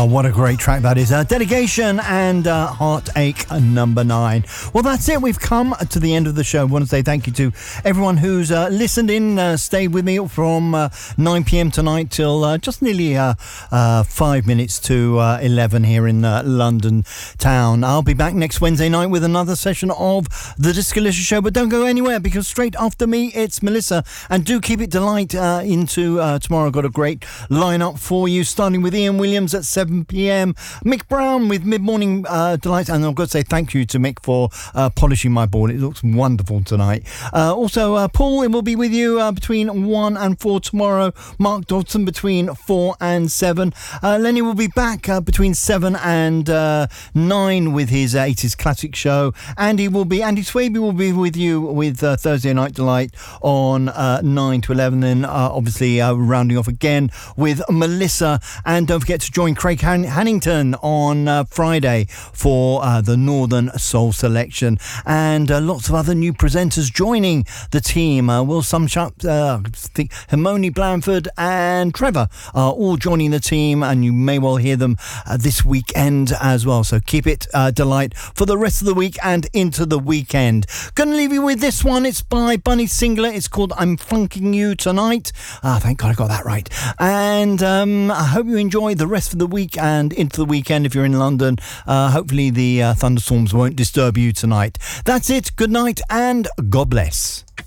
Oh, what a great track that is. Delegation and Heartache number 9. Well, that's it. We've come to the end of the show. I want to say thank you to everyone who's listened in, stayed with me from 9 p.m. tonight till just nearly 5 minutes to 11 here in London town. I'll be back next Wednesday night with another session of the Discolicious Show, but don't go anywhere because straight after me, it's Melissa. And do keep it delight into tomorrow. I've got a great lineup for you, starting with Ian Williams at 7 p.m, Mick Brown with Mid-Morning Delights, and I've got to say thank you to Mick for polishing my board. It looks wonderful tonight. Also, Paul will be with you between 1 and 4 tomorrow. Mark Dodson between 4 and 7. Lenny will be back between 7 and 9 with his 80s classic show. Andy Swaby will be with you with Thursday Night Delight on 9 to 11. Then obviously rounding off again with Melissa, and don't forget to join Craig Hannington on Friday for the Northern Soul Selection, and lots of other new presenters joining the team. Will Sumshup, Hermione Blanford and Trevor are all joining the team, and you may well hear them this weekend as well. So keep it delight for the rest of the week and into the weekend. Gonna leave you with this one. It's by Bunny Singlet. It's called I'm Funking You Tonight. Thank God I got that right. And I hope you enjoy the rest of the week and into the weekend if you're in London. Hopefully the thunderstorms won't disturb you tonight. That's it. Good night and God bless.